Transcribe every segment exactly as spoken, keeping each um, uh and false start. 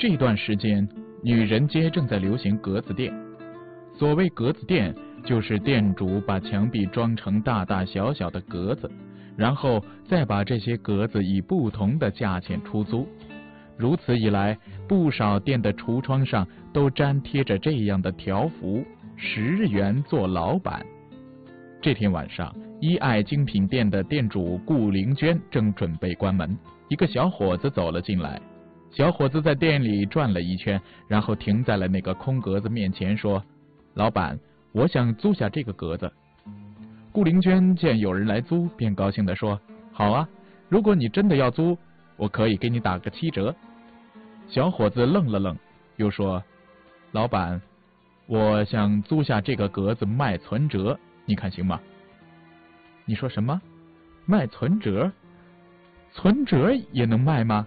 这段时间，女人街正在流行格子店。所谓格子店，就是店主把墙壁装成大大小小的格子，然后再把这些格子以不同的价钱出租。如此一来，不少店的橱窗上都粘贴着这样的条幅：十元做老板。这天晚上，一爱精品店的店主顾玲娟正准备关门，一个小伙子走了进来。小伙子在店里转了一圈，然后停在了那个空格子面前，说：老板，我想租下这个格子。顾玲娟见有人来租，便高兴地说：好啊，如果你真的要租，我可以给你打个七折。小伙子愣了愣，又说：老板，我想租下这个格子卖存折，你看行吗？你说什么？卖存折？存折也能卖吗？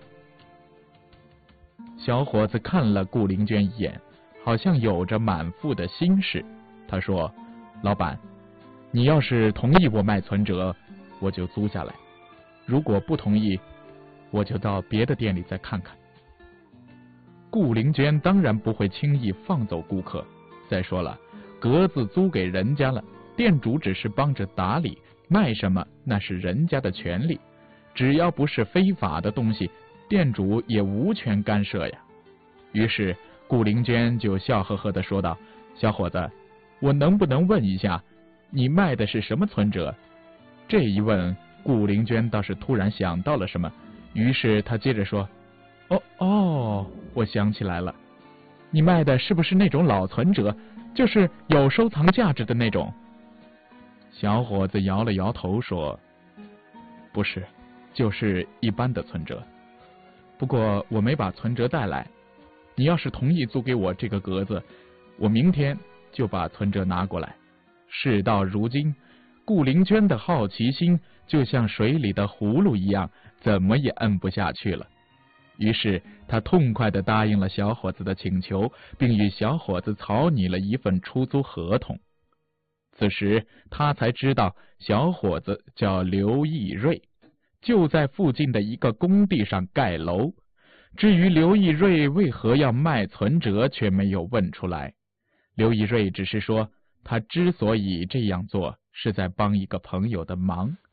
小伙子看了顾玲娟一眼，好像有着满腹的心事。他说：老板，你要是同意我卖存折，我就租下来；如果不同意，我就到别的店里再看看。顾玲娟当然不会轻易放走顾客，再说了，格子租给人家了，店主只是帮着打理，卖什么那是人家的权利，只要不是非法的东西，店主也无权干涉呀。于是顾玲娟就笑呵呵地说道：小伙子，我能不能问一下，你卖的是什么存折？这一问，顾玲娟倒是突然想到了什么，于是她接着说：哦哦，我想起来了，你卖的是不是那种老存折，就是有收藏价值的那种？小伙子摇了摇头说：不是，就是一般的存折。不过我没把存折带来，你要是同意租给我这个格子，我明天就把存折拿过来。事到如今，顾玲娟的好奇心就像水里的葫芦一样，怎么也摁不下去了。于是他痛快地答应了小伙子的请求，并与小伙子草拟了一份出租合同。此时他才知道小伙子叫刘义瑞，就在附近的一个工地上盖楼。至于刘义瑞为何要卖存折，却没有问出来。刘义瑞只是说，他之所以这样做，是在帮一个朋友的忙，